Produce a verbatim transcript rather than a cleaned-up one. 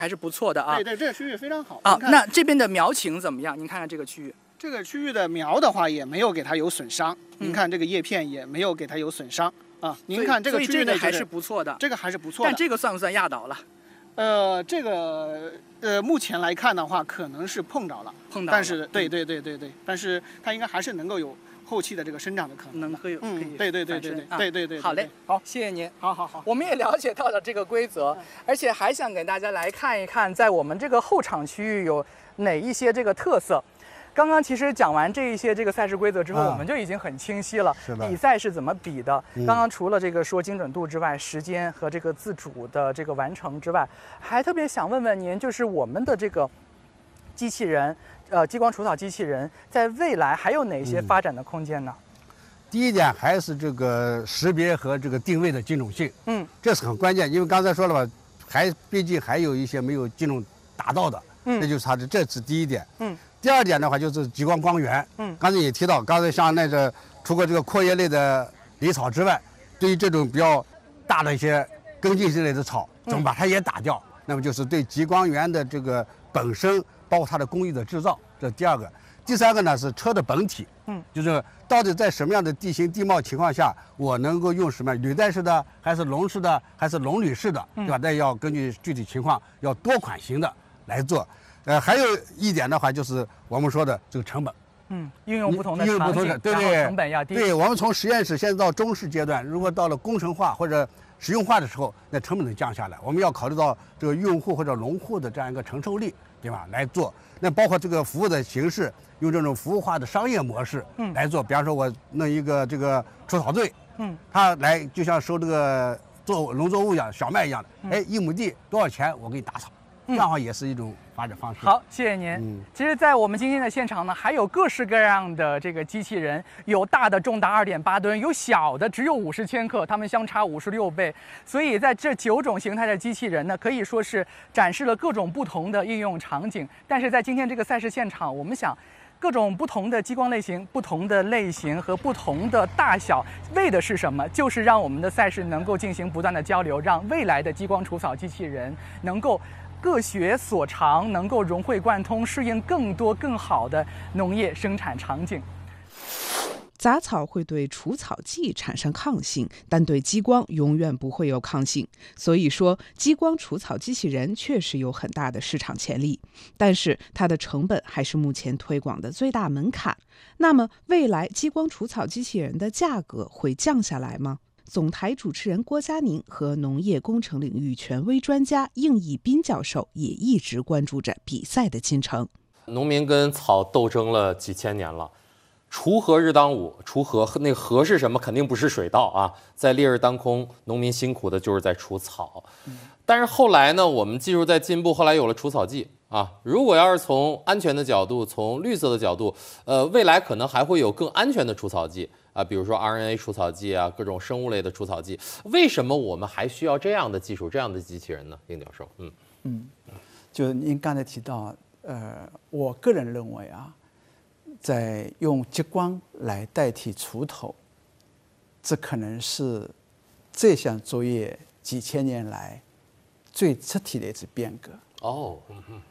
还是不错的啊。 对对，这个区域非常好啊。那这边的苗情怎么样？您看看这个区域。 这个区域的苗的话，也没有给它有损伤。嗯、您看这个叶片也没有给它有损伤啊。您看这个区域内、就是、 还是不错的。 这个还是不错的。 但这个算不算压倒了？ 呃，这个呃，目前来看的话，可能是碰着了。 碰到了。 但是对对对对对，但是它应该还是能够有后期的这个生长的可能。 能可以， 嗯， 可以。 对对对对对对对对。 好嘞，好，谢谢您。 好好好， 我们也了解到了这个规则，而且还想给大家来看一看，在我们这个后场区域有哪一些这个特色。刚刚其实讲完这一些这个赛事规则之后，我们就已经很清晰了。 是的。 比赛是怎么比的？刚刚除了这个说精准度之外，时间和这个自主的这个完成之外，还特别想问问您，就是我们的这个机器人，呃，激光除草机器人，在未来还有哪些发展的空间呢？ 第一点还是这个识别和这个定位的精准性， 嗯， 这是很关键。因为刚才说了吧，还毕竟还有一些没有精准达到的，嗯，那就是它的，这是第一点， 嗯。 第二点的话就是激光光源， 嗯， 刚才也提到，刚才像那个除过这个阔叶类的离草之外，对于这种比较大的一些根茎之类的草，怎么把它也打掉？嗯、那么就是对激光源的这个本身，包括它的工艺的制造，这是第二个。第三个呢是车的本体， 嗯， 就是到底在什么样的地形地貌情况下，我能够用什么履带式的，还是笼式的，还是笼履式的，对吧？那要根据具体情况，要多款型的来做。呃，还有一点的话，就是我们说的这个成本， 嗯，运用不同的运用不同的，对对， 成本要低。 对，我们从实验室现在到中试阶段，如果到了工程化或者实用化的时候，那成本能降下来。我们要考虑到这个用户或者农户的这样一个承受力，对吧？来做。那包括这个服务的形式，用这种服务化的商业模式来做。嗯、比方说，我弄一个这个除草队，嗯，他来就像收这个作农作物一样，小麦一样的，嗯、哎，一亩地多少钱，我给你打草。这样的话也是一种发展方式。 好，谢谢您。嗯，其实，在我们今天的现场呢，还有各式各样的这个机器人，有大的重达二点八吨，有小的只有五十千克，它们相差五十六倍。所以，在这九种形态的机器人呢，可以说是展示了各种不同的应用场景。但是在今天这个赛事现场，我们想，各种不同的激光类型、不同的类型和不同的大小，为的是什么？就是让我们的赛事能够进行不断的交流，让未来的激光除草机器人能够各学所长，能够融会贯通，适应更多更好的农业生产场景。 杂草会对除草剂产生抗性，但对激光永远不会有抗性。所以说，激光除草机器人确实有很大的市场潜力，但是它的成本还是目前推广的最大门槛。那么，未来激光除草机器人的价格会降下来吗？总台主持人郭佳宁和农业工程领域权威专家应义斌教授也一直关注着比赛的进程。 农民跟草斗争了几千年了，锄禾日当午，锄禾那个禾是什么？肯定不是水稻啊，在烈日当空，农民辛苦的就是在除草。但是后来呢，我们技术在进步，后来有了除草剂啊。如果要是从安全的角度，从绿色的角度，呃，未来可能还会有更安全的除草剂。啊，比如说 R N A 除草剂啊，各种生物类的除草剂，为什么我们还需要这样的技术、这样的机器人呢？应教授，嗯嗯，就您刚才提到，呃，我个人认为啊，在用激光来代替锄头，这可能是这项作业几千年来最彻底的一次变革。 哦，嗯嗯。